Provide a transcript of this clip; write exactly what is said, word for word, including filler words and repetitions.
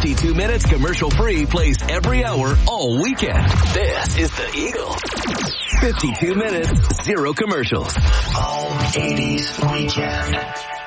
fifty-two minutes commercial-free plays every hour all weekend. This is The Eagle. fifty-two minutes, zero commercials. All eighties weekend.